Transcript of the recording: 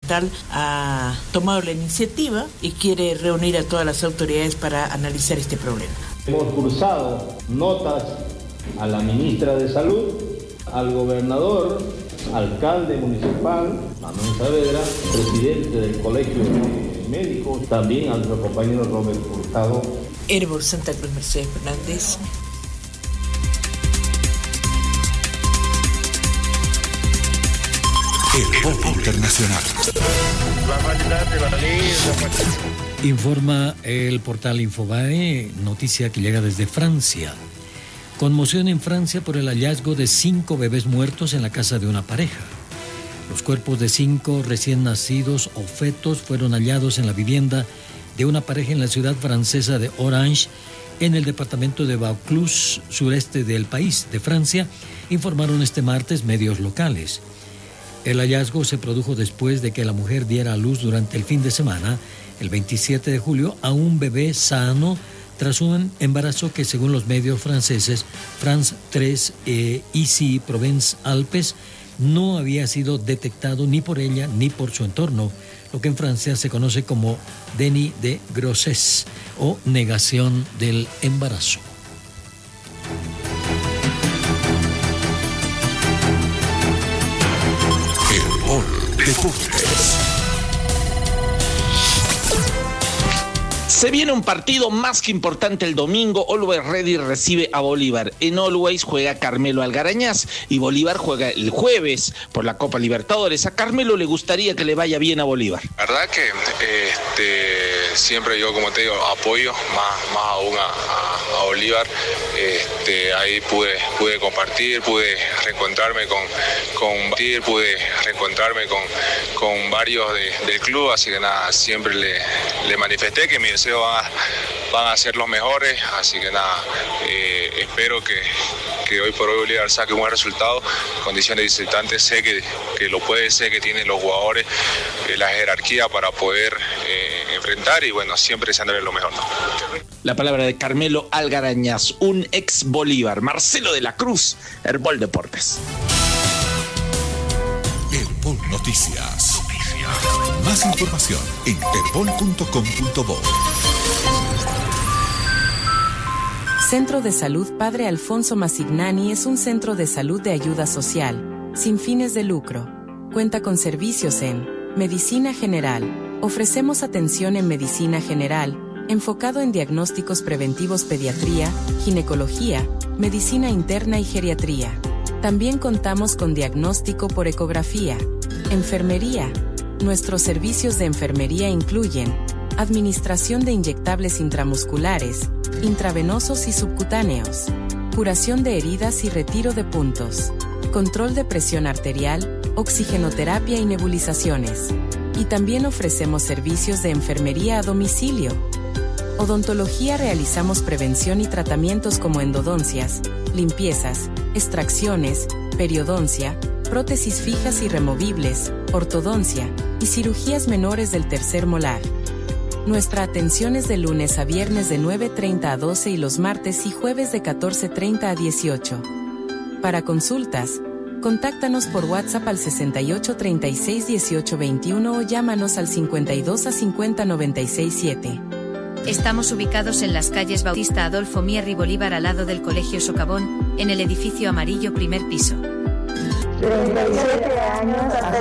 Departamental ha tomado la iniciativa y quiere reunir a todas las autoridades para analizar este problema. Hemos cursado notas a la ministra de Salud, al gobernador, alcalde municipal, Manuel Saavedra, presidente del Colegio de Médicos, también a nuestro compañero Robert Hurtado. Herbor Santa Cruz Mercedes Fernández. Herból Internacional. Informa el portal Infobae, noticia que llega desde Francia. Conmoción en Francia por el hallazgo de 5 bebés muertos en la casa de una pareja. Los cuerpos de 5 recién nacidos o fetos fueron hallados en la vivienda de una pareja en la ciudad francesa de Orange, en el departamento de Vaucluse, sureste del país de Francia, informaron este martes medios locales. El hallazgo se produjo después de que la mujer diera a luz durante el fin de semana, el 27 de julio, a un bebé sano tras un embarazo que, según los medios franceses, France 3 Ici Provence Alpes, no había sido detectado ni por ella ni por su entorno, lo que en Francia se conoce como déni de grossesse o negación del embarazo. Herból Deportes. Se viene un partido más que importante el domingo. Always Ready recibe a Bolívar. En Always juega Carmelo Algarañaz y Bolívar juega el jueves por la Copa Libertadores. A Carmelo le gustaría que le vaya bien a Bolívar. La verdad que siempre yo, como te digo, apoyo más aún a Bolívar. Ahí pude compartir, pude reencontrarme con varios del club, así que nada, siempre le manifesté que mi deseo van a ser los mejores, así que nada, espero que hoy por hoy Bolívar saque un buen resultado. Condiciones visitantes, sé que lo puede, sé que tiene los jugadores, la jerarquía para poder enfrentar y bueno, siempre deseándole lo mejor, ¿no? La palabra de Carmelo Algarañaz, un ex Bolívar. Marcelo de la Cruz, Herból Deportes. Herból Noticias. Más información en herbol.com.bo. Centro de Salud Padre Alfonso Masignani es un centro de salud de ayuda social, sin fines de lucro. Cuenta con servicios en medicina general. Ofrecemos atención en medicina general, enfocado en diagnósticos preventivos, pediatría, ginecología, medicina interna y geriatría. También contamos con diagnóstico por ecografía. Enfermería. Nuestros servicios de enfermería incluyen administración de inyectables intramusculares, intravenosos y subcutáneos, curación de heridas y retiro de puntos, control de presión arterial, oxigenoterapia y nebulizaciones. Y también ofrecemos servicios de enfermería a domicilio. Odontología, realizamos prevención y tratamientos como endodoncias, limpiezas, extracciones, periodoncia, prótesis fijas y removibles, ortodoncia y cirugías menores del tercer molar. Nuestra atención es de lunes a viernes de 9:30 a 12 y los martes y jueves de 14:30 a 18. Para consultas, contáctanos por WhatsApp al 68 36 18 21 o llámanos al 52 a 50 96 7. Estamos ubicados en las calles Bautista Adolfo Mier y Bolívar, al lado del Colegio Socavón, en el edificio amarillo, primer piso. 37 años hasta